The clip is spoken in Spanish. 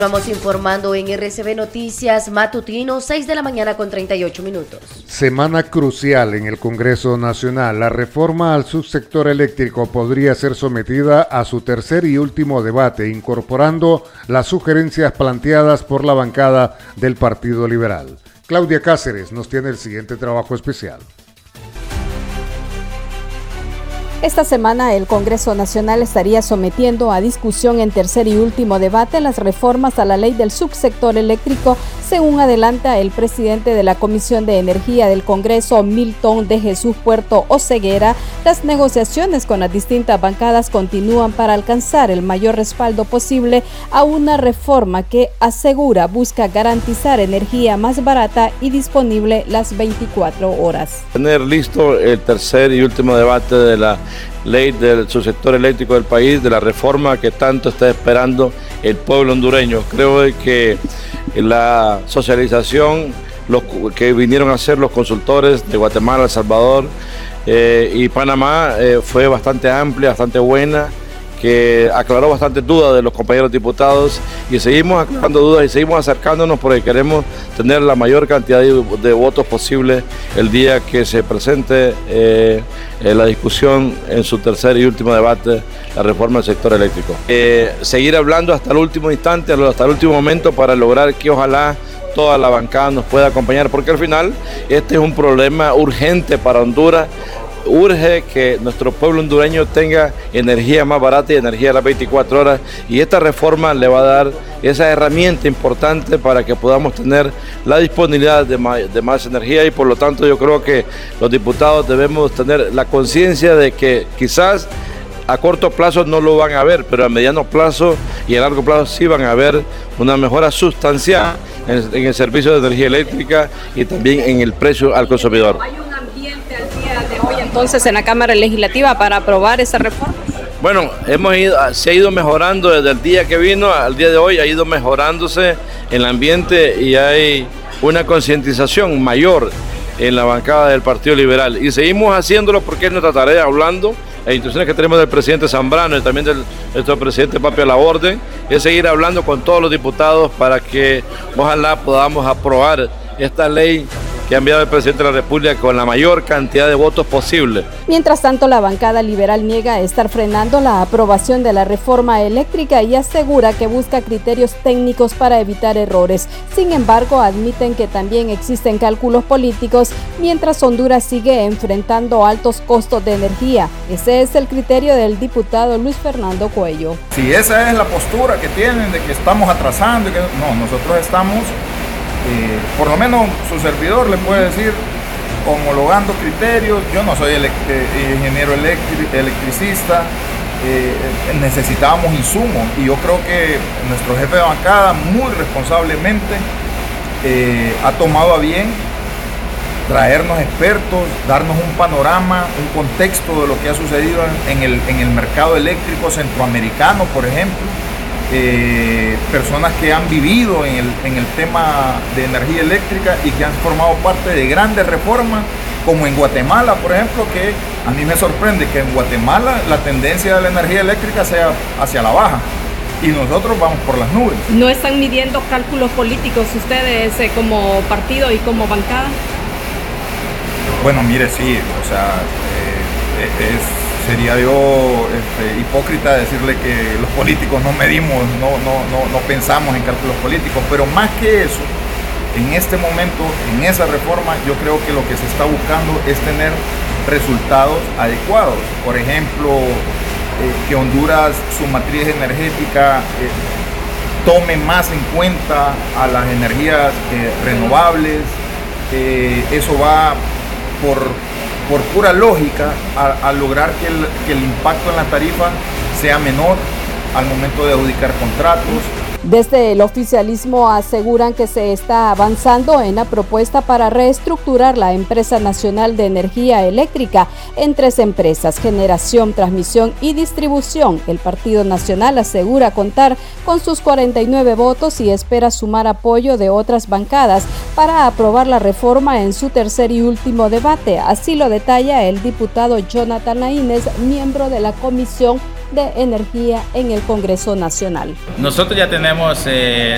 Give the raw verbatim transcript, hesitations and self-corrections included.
Vamos informando en R C B Noticias Matutino, seis de la mañana con treinta y ocho minutos. Semana crucial en el Congreso Nacional. La reforma al subsector eléctrico podría ser sometida a su tercer y último debate, incorporando las sugerencias planteadas por la bancada del Partido Liberal. Claudia Cáceres nos tiene el siguiente trabajo especial. Esta semana el Congreso Nacional estaría sometiendo a discusión en tercer y último debate las reformas a la ley del subsector eléctrico, según adelanta el presidente de la Comisión de Energía del Congreso, Milton de Jesús Puerto Oseguera. Las negociaciones con las distintas bancadas continúan para alcanzar el mayor respaldo posible a una reforma que asegura busca garantizar energía más barata y disponible las veinticuatro horas. Tener listo el tercer y último debate de la ley del subsector eléctrico del país, de la reforma que tanto está esperando el pueblo hondureño. Creo que la socialización, los que vinieron a hacer los consultores de Guatemala, El Salvador eh, y Panamá eh, fue bastante amplia, bastante buena, que aclaró bastantes dudas de los compañeros diputados, y seguimos aclarando dudas y seguimos acercándonos porque queremos tener la mayor cantidad de, de votos posible el día que se presente eh, eh, la discusión en su tercer y último debate, la reforma del sector eléctrico. Eh, seguir hablando hasta el último instante, hasta el último momento, para lograr que ojalá toda la bancada nos pueda acompañar, porque al final este es un problema urgente para Honduras. Urge que nuestro pueblo hondureño tenga energía más barata y energía a las veinticuatro horas, y esta reforma le va a dar esa herramienta importante para que podamos tener la disponibilidad de más, de más energía, y por lo tanto yo creo que los diputados debemos tener la conciencia de que quizás a corto plazo no lo van a ver, pero a mediano plazo y a largo plazo sí van a ver una mejora sustancial en, en el servicio de energía eléctrica y también en el precio al consumidor. Entonces, en la Cámara Legislativa para aprobar esa reforma. Bueno, hemos ido, se ha ido mejorando desde el día que vino al día de hoy, ha ido mejorándose el ambiente y hay una concientización mayor en la bancada del Partido Liberal, y seguimos haciéndolo porque es nuestra tarea, hablando, las instrucciones que tenemos del presidente Zambrano y también del nuestro presidente Papi Laborde, es seguir hablando con todos los diputados para que ojalá podamos aprobar esta ley que ha enviado el presidente de la República con la mayor cantidad de votos posible. Mientras tanto, la bancada liberal niega estar frenando la aprobación de la reforma eléctrica y asegura que busca criterios técnicos para evitar errores. Sin embargo, admiten que también existen cálculos políticos mientras Honduras sigue enfrentando altos costos de energía. Ese es el criterio del diputado Luis Fernando Cuello. Si esa es la postura que tienen de que estamos atrasando, y que no, nosotros estamos... Eh, por lo menos su servidor le puede decir, homologando criterios. Yo no soy elect eh, ingeniero electri electricista, eh, necesitábamos insumos, y yo creo que nuestro jefe de bancada muy responsablemente eh, ha tomado a bien traernos expertos, darnos un panorama, un contexto de lo que ha sucedido en, en, el, en el mercado eléctrico centroamericano, por ejemplo. Eh, personas que han vivido en el, en el tema de energía eléctrica y que han formado parte de grandes reformas, como en Guatemala, por ejemplo, que a mí me sorprende que en Guatemala la tendencia de la energía eléctrica sea hacia la baja y nosotros vamos por las nubes. ¿No están midiendo cálculos políticos ustedes eh, como partido y como bancada? Bueno, mire, sí, o sea, eh, es... Sería yo este, hipócrita decirle que los políticos no medimos, no, no, no, no pensamos en cálculos políticos, pero más que eso, en este momento, en esa reforma, yo creo que lo que se está buscando es tener resultados adecuados. Por ejemplo, eh, que Honduras, su matriz energética, eh, tome más en cuenta a las energías eh, renovables. Eh, eso va por... por pura lógica, a, a lograr que el, que el impacto en la tarifa sea menor al momento de adjudicar contratos. Desde el oficialismo aseguran que se está avanzando en la propuesta para reestructurar la Empresa Nacional de Energía Eléctrica en tres empresas: generación, transmisión y distribución. El Partido Nacional asegura contar con sus cuarenta y nueve votos y espera sumar apoyo de otras bancadas para aprobar la reforma en su tercer y último debate. Así lo detalla el diputado Jonathan Laínez, miembro de la Comisión de Energía en el Congreso Nacional. Nosotros ya tenemos eh,